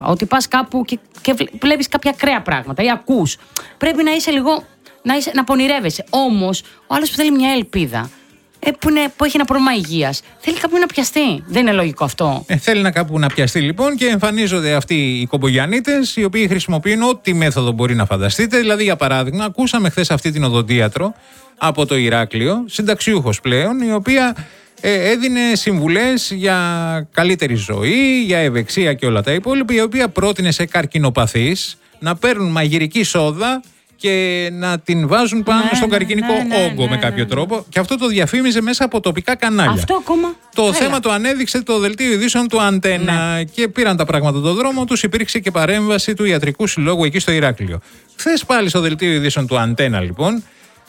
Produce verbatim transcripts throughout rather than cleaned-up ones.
Ότι πας κάπου και, και βλέπεις κάποια ακραία πράγματα ή ακούς. Πρέπει να είσαι λίγο. να, είσαι, να πονηρεύεσαι. Όμως, ο άλλος που θέλει μια ελπίδα. Ε, που, είναι, που έχει ένα πρόβλημα υγείας, θέλει κάπου να πιαστεί. Δεν είναι λογικό αυτό. Ε, θέλει να κάπου να πιαστεί λοιπόν και εμφανίζονται αυτοί οι κομπογιαννίτες, οι οποίοι χρησιμοποιούν ό,τι μέθοδο μπορεί να φανταστείτε. Δηλαδή, για παράδειγμα, ακούσαμε χθες αυτή την οδοντίατρο από το Ηράκλειο, συνταξιούχος πλέον, η οποία ε, έδινε συμβουλές για καλύτερη ζωή, για ευεξία και όλα τα υπόλοιπα, η οποία πρότεινε σε καρκινοπαθείς να παίρνουν μαγειρική σόδα και να την βάζουν πάνω ναι, στον καρκινικό ναι, ναι, όγκο ναι, με κάποιο ναι, ναι. τρόπο. Και αυτό το διαφήμιζε μέσα από τοπικά κανάλια. Αυτό ακόμα. Το Έλα. θέμα το ανέδειξε το δελτίο ειδήσεων του Αντένα ναι. και πήραν τα πράγματα τον δρόμο τους. Υπήρξε και παρέμβαση του Ιατρικού Συλλόγου εκεί στο Ηράκλειο. Χθες πάλι στο δελτίο ειδήσεων του Αντένα, λοιπόν,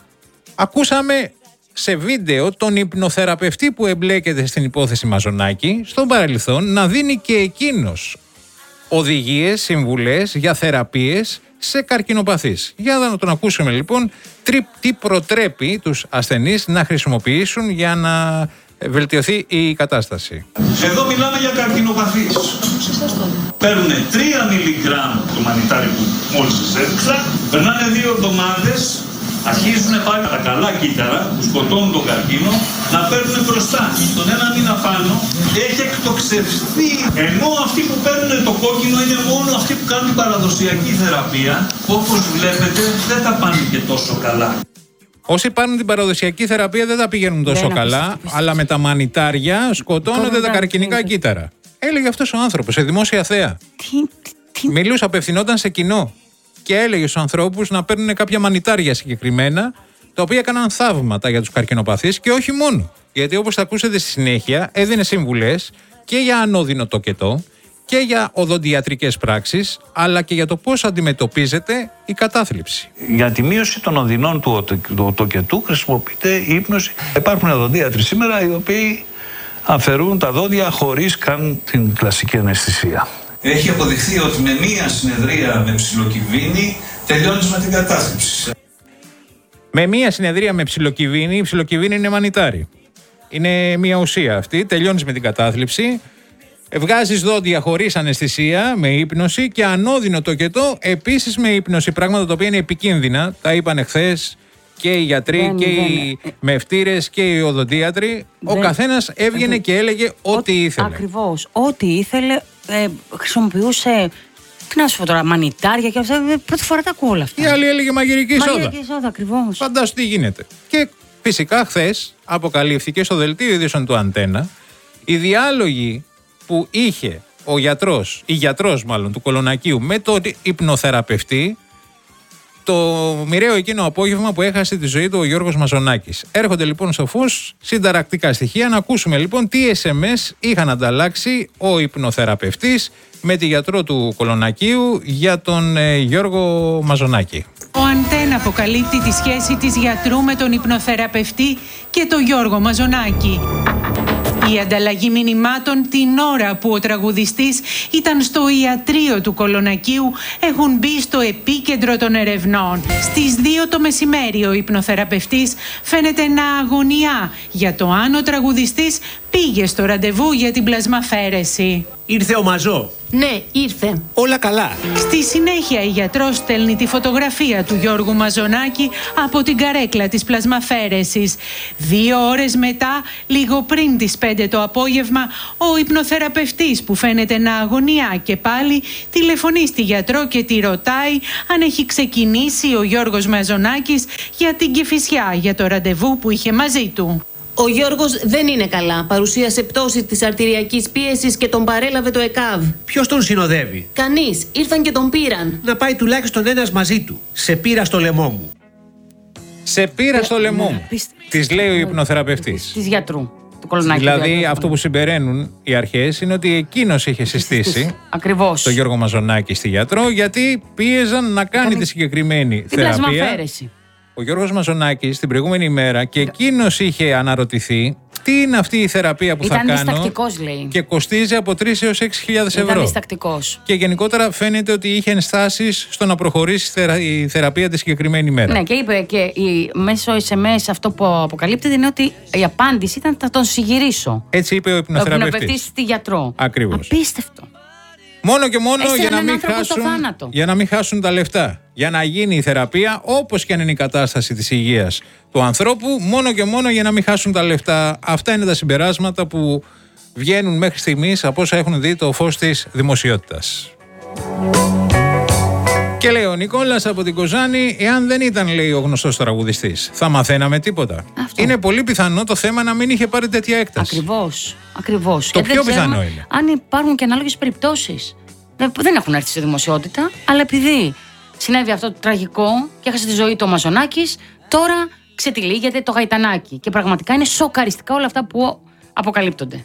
ακούσαμε σε βίντεο τον υπνοθεραπευτή που εμπλέκεται στην υπόθεση Μαζονάκη, στον παρελθόν, να δίνει και εκείνος οδηγίες, συμβουλές για θεραπείες σε καρκινοπαθείς. Για να τον ακούσουμε λοιπόν τι προτρέπει τους ασθενείς να χρησιμοποιήσουν για να βελτιωθεί η κατάσταση. Εδώ μιλάμε για καρκινοπαθείς. Παίρνουν τρία μιλιγκράμμ το μανιτάρι που μόλις σας έδειξα, περνάνε δύο εβδομάδες, αρχίζουν πάλι τα καλά κύτταρα που σκοτώνουν τον καρκίνο να παίρνουν μπροστά. Τον ένα μήνα πάνω έχει εκτοξευθεί. Ενώ αυτοί που παίρνουν το κόκκινο είναι μόνο αυτοί που κάνουν την παραδοσιακή θεραπεία, που όπως βλέπετε δεν τα πάνε και τόσο καλά. Όσοι πάρουν την παραδοσιακή θεραπεία δεν τα πηγαίνουν τόσο δεν καλά, πεις, πεις. αλλά με τα μανιτάρια σκοτώνονται τα καρκινικά τι, κύτταρα. Έλεγε αυτός ο άνθρωπος σε δημόσια θέα. Τι, τι, Μιλούσε, απευθυνόταν σε κοινό. Και έλεγε στους ανθρώπους να παίρνουν κάποια μανιτάρια συγκεκριμένα, τα οποία έκαναν θαύματα για τους καρκινοπαθείς και όχι μόνο. Γιατί όπως θα ακούσετε στη συνέχεια, έδινε συμβουλές και για ανώδυνο τοκετό και για οδοντιατρικές πράξεις, αλλά και για το πώς αντιμετωπίζεται η κατάθλιψη. Για τη μείωση των οδυνών του τοκετού χρησιμοποιείται η ύπνωση. Υπάρχουν οδοντίατροι σήμερα οι οποίοι αφαιρούν τα δόντια χωρίς καν την κλασική αναισθησία. Έχει αποδειχθεί ότι με μία συνεδρία με ψιλοκυβίνη τελειώνεις με την κατάθλιψη. Με μία συνεδρία με ψιλοκυβίνη, η ψιλοκυβίνη είναι μανιτάρι. Είναι μία ουσία αυτή, τελειώνεις με την κατάθλιψη, βγάζεις δόντια χωρίς αναισθησία, με ύπνωση και ανώδυνο τοκετό επίσης με ύπνωση, πράγματα τα οποία είναι επικίνδυνα, τα είπαν χθες και οι γιατροί δεν, και δεν. οι μευτήρες και οι οδοντίατροι. Δεν. Ο καθένας έβγαινε δεν. και έλεγε ό,τι ήθελε. Ακριβώς, ό,τι ήθελε. Ε, χρησιμοποιούσε, τι να σου πω τώρα, μανιτάρια και αυτά. Πρώτη φορά τα ακούω όλα αυτά. Η άλλη έλεγε μαγειρική σόδα. Μαγειρική σόδα, ακριβώς. Φαντάσου τι γίνεται. Και φυσικά χθες αποκαλύφθηκε στο δελτίο ειδήσεων του Αντένα οι διάλογοι που είχε ο γιατρός, η γιατρός μάλλον του Κολονακίου με τον υπνοθεραπευτή το μοιραίο εκείνο απόγευμα που έχασε τη ζωή του ο Γιώργος Μαζονάκης. Έρχονται λοιπόν στο φως συνταρακτικά στοιχεία. Να ακούσουμε λοιπόν τι ες εμ ες είχαν ανταλλάξει ο υπνοθεραπευτής με τη γιατρό του Κολονακίου για τον ε, Γιώργο Μαζονάκη. Ο Αντένα αποκαλύπτει τη σχέση της γιατρού με τον υπνοθεραπευτή και τον Γιώργο Μαζονάκη. Η ανταλλαγή μηνυμάτων την ώρα που ο τραγουδιστής ήταν στο ιατρείο του Κολονακίου έχουν μπει στο επίκεντρο των ερευνών. Στις δύο το μεσημέρι ο υπνοθεραπευτής φαίνεται να αγωνιά για το αν ο τραγουδιστής πήγε στο ραντεβού για την πλασμαφαίρεση. Ήρθε ο Μαζό. Ναι, ήρθε. Όλα καλά. Στη συνέχεια η γιατρός στέλνει τη φωτογραφία του Γιώργου Μαζονάκη από την καρέκλα της πλασμαφαίρεσης. Δύο ώρες μετά, λίγο πριν τις πέντε το απόγευμα, ο υπνοθεραπευτής που φαίνεται να αγωνιά και πάλι τηλεφωνεί στη γιατρό και τη ρωτάει αν έχει ξεκινήσει ο Γιώργος Μαζονάκης για την Κηφισιά, για το ραντεβού που είχε μαζί του. Ο Γιώργος δεν είναι καλά. Παρουσίασε πτώση της αρτηριακής πίεσης και τον παρέλαβε το ΕΚΑΒ. Ποιος τον συνοδεύει? Κανείς. Ήρθαν και τον πήραν. Να πάει τουλάχιστον ένας μαζί του. Σε πήρα στο λαιμό μου. Σε πήρα στο λαιμό μου. Της λέει ο υπνοθεραπευτής. Της γιατρού. Του Κολονάκη. Δηλαδή αυτό που συμπεραίνουν οι αρχές είναι ότι εκείνος είχε συστήσει ακριβώς τον Γιώργο Μαζονάκη στη γιατρό, γιατί πίεζαν να κάνει τη συγκεκριμένη θεραπεία. Ο Γιώργος Μαζονάκης την προηγούμενη ημέρα και εκείνος είχε αναρωτηθεί τι είναι αυτή η θεραπεία που ήταν θα κάνω. διστακτικός, λέει. Και κοστίζει από τρεις έως έξι χιλιάδες ευρώ. Ήταν διστακτικός. Και γενικότερα φαίνεται ότι είχε ενστάσεις στο να προχωρήσει η θεραπεία τη συγκεκριμένη ημέρα. Ναι, και είπε και η, μέσω ες εμ ες αυτό που αποκαλύπτεται είναι ότι η απάντηση ήταν θα τον συγυρίσω. Έτσι είπε ο υπνοθεραπευτής. Ο υπνοθεραπευτής στη γιατρό. Ακριβώς. Απίστευτο. Μόνο και μόνο Έστειλαν για να, έναν μην άνθρωπο στο χάσουν, θάνατο. για να μην χάσουν τα λεφτά. Για να γίνει η θεραπεία, όπως και αν είναι η κατάσταση της υγείας του ανθρώπου, μόνο και μόνο για να μην χάσουν τα λεφτά. Αυτά είναι τα συμπεράσματα που βγαίνουν μέχρι στιγμής από όσα έχουν δει το φως της δημοσιότητας. Και λέει ο Νικόλας από την Κοζάνη, εάν δεν ήταν, λέει, ο γνωστός τραγουδιστής, θα μαθαίναμε τίποτα. Αυτό. Είναι πολύ πιθανό το θέμα να μην είχε πάρει τέτοια έκταση. Ακριβώς. Ακριβώς. Το Και πιο δεν ξέρουμε πιθανό είναι. Αν υπάρχουν και ανάλογες περιπτώσεις. Δεν, δεν έχουν έρθει σε δημοσιότητα, αλλά επειδή συνέβη αυτό το τραγικό και έχασε τη ζωή του ο Μαζονάκης, τώρα ξετυλίγεται το γαϊτανάκι. Και πραγματικά είναι σοκαριστικά όλα αυτά που αποκαλύπτονται.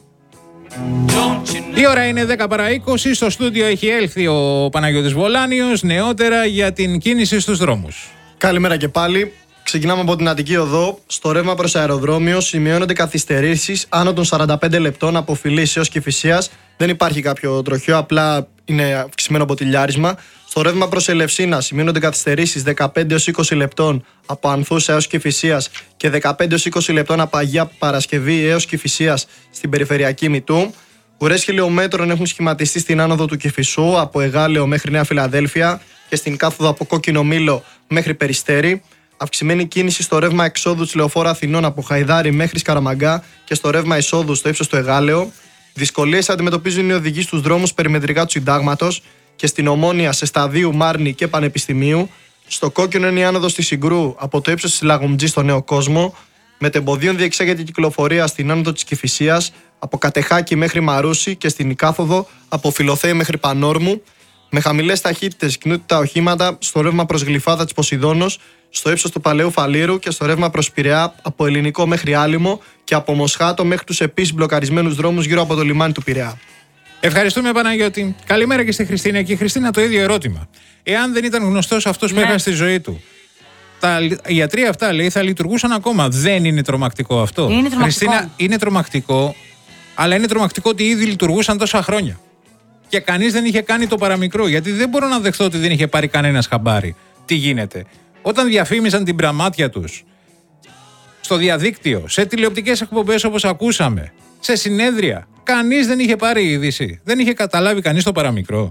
Η ώρα είναι δέκα παρά είκοσι, στο στούντιο έχει έλθει ο Παναγιώτης Βολάνιος, νεότερα για την κίνηση στους δρόμους. Καλημέρα και πάλι. Ξεκινάμε από την Αττική Οδό. Στο ρεύμα προς αεροδρόμιο σημειώνονται καθυστερήσεις άνω των σαράντα πέντε λεπτών από Φιλής έως Κηφισίας. Δεν υπάρχει κάποιο τροχαίο, απλά είναι αυξημένο ποτηλιάρισμα. Στο ρεύμα προς Ελευσίνα σημειώνονται καθυστερήσεις δεκαπέντε έως είκοσι λεπτών από Ανθούσα έως Κηφισίας και δεκαπέντε έως είκοσι λεπτών από Αγία Παρασκευή έως Κηφισίας στην περιφερειακή Μητού. Ουρές χιλιομέτρων έχουν σχηματιστεί στην άνοδο του Κηφισού από Εγάλεο μέχρι Νέα Φιλαδέλφια και στην κάθοδο από Κόκκινο Μήλο μέχρι Περιστέρι. Αυξημένη κίνηση στο ρεύμα εξόδου της Λεωφόρου Αθηνών από Χαϊδάρι μέχρι Σκαραμαγκά και στο ρεύμα εισόδου στο ύψος του Εγάλεο. Δυσκολίες αντιμετωπίζουν οι οδηγοί στους δρόμους περιμετρικά του Συντάγματος και στην Ομόνια σε Σταδίου, Μάρνη και Πανεπιστημίου. Στο Κόκκινο είναι η άνοδος της Συγκρού από το ύψος της Λαγουμτζή στο Νέο Κόσμο. Μετεμποδίων διεξάγεται η κυκλοφορία στην άνοδο της Κηφισίας από Κατεχάκη μέχρι Μαρούσι και στην Ικάθοδο από Φιλοθέη μέχρι Πανόρμου. Με χαμηλές ταχύτητες κινούνται τα οχήματα στο ρεύμα προς Γλυφάδα της Ποσειδώνος, στο ύψος του Παλαιού Φαλήρου και στο ρεύμα προς Πειραιά από Ελληνικό μέχρι Άλυμο και από Μοσχάτο μέχρι τους επίσης μπλοκαρισμένους δρόμους γύρω από το λιμάνι του Πειραιά. Ευχαριστούμε, Παναγιώτη. Καλημέρα και στη Χριστίνα. Και η Χριστίνα το ίδιο ερώτημα. Εάν δεν ήταν γνωστός αυτός που Ναι. έχασε τη ζωή του, τα ιατρία αυτά, λέει, θα λειτουργούσαν ακόμα. Δεν είναι τρομακτικό αυτό? Είναι τρομακτικό. Χριστίνα, είναι τρομακτικό, αλλά είναι τρομακτικό ότι ήδη λειτουργούσαν τόσα χρόνια. Και κανείς δεν είχε κάνει το παραμικρό. Γιατί δεν μπορώ να δεχτώ ότι δεν είχε πάρει κανένας χαμπάρι. Τι γίνεται? Όταν διαφήμισαν την πραμάτια τους στο διαδίκτυο, σε τηλεοπτικές εκπομπές όπως ακούσαμε, σε συνέδρια, κανείς δεν είχε πάρει είδηση. Δεν είχε καταλάβει κανείς το παραμικρό.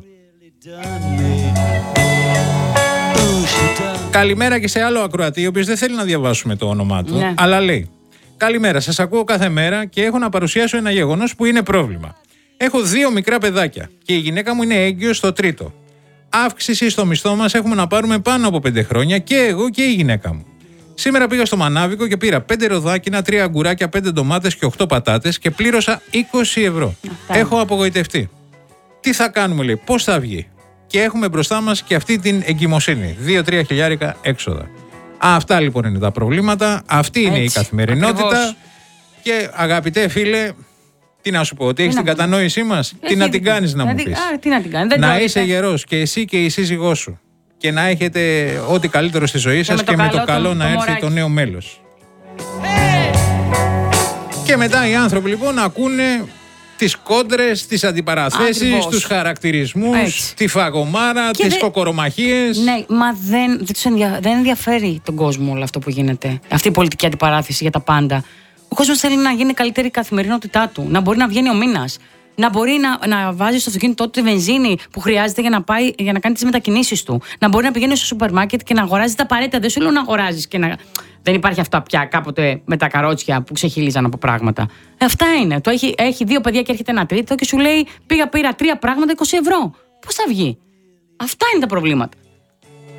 Καλημέρα και σε άλλο ακροατή, ο οποίος δεν θέλει να διαβάσουμε το όνομά του, Ναι. αλλά λέει: καλημέρα, σας ακούω κάθε μέρα και έχω να παρουσιάσω ένα γεγονός που είναι πρόβλημα. Έχω δύο μικρά παιδάκια και η γυναίκα μου είναι έγκυος στο τρίτο. Αύξηση στο μισθό μας έχουμε να πάρουμε πάνω από πέντε χρόνια και εγώ και η γυναίκα μου. Σήμερα πήγα στο Μανάβικο και πήρα πέντε ροδάκινα, τρία αγκουράκια, πέντε ντομάτες και οκτώ πατάτες και πλήρωσα είκοσι ευρώ. Αυτά. Έχω απογοητευτεί. Τι θα κάνουμε, λέει, πώς θα βγει? Και έχουμε μπροστά μας και αυτή την εγκυμοσύνη. δύο-τρία χιλιάρικα έξοδα. Αυτά λοιπόν είναι τα προβλήματα. Αυτή είναι Έτσι, η καθημερινότητα. ακριβώς. Και αγαπητέ φίλε, τι να σου πω, ότι έχεις να την πω. κατανόηση μας, τι Έχει να την δίκιο. κάνεις να Να μου την- πεις? Α, τι να την κάνει, δεν Να τρώγεται. είσαι γερός και εσύ και η σύζυγός σου. Και να έχετε ό,τι καλύτερο στη ζωή σας με το και με το καλό καλό το- να το έρθει μωράκι. το νέο μέλος. Και μετά οι άνθρωποι λοιπόν ακούνε τις κόντρες, τις αντιπαραθέσεις, Ακριβώς. τους χαρακτηρισμούς, Έτσι. τη φαγωμάρα, Και τις δε- κοκορομαχίες. Ναι, μα δεν, δεν, τους ενδια... δεν ενδιαφέρει τον κόσμο όλο αυτό που γίνεται. Αυτή η πολιτική αντιπαράθεση για τα πάντα. Ο κόσμος θέλει να γίνει καλύτερη η καθημερινότητά του. Να μπορεί να βγαίνει ο μήνας. Να μπορεί να, να βάζει στο αυτοκίνητό του τη βενζίνη που χρειάζεται για να, πάει, για να κάνει τις μετακινήσεις του. Να μπορεί να πηγαίνει στο σούπερ μάρκετ και να αγοράζει τα απαραίτητα. Δεν σου λέω να αγοράζει και να. Δεν υπάρχει αυτά πια κάποτε με τα καρότσια που ξεχύλιζαν από πράγματα. Ε, αυτά είναι. Το έχει, έχει δύο παιδιά και έρχεται ένα τρίτο και σου λέει: Πήγα, πήρα τρία πράγματα είκοσι ευρώ. Πώς θα βγει? Αυτά είναι τα προβλήματα.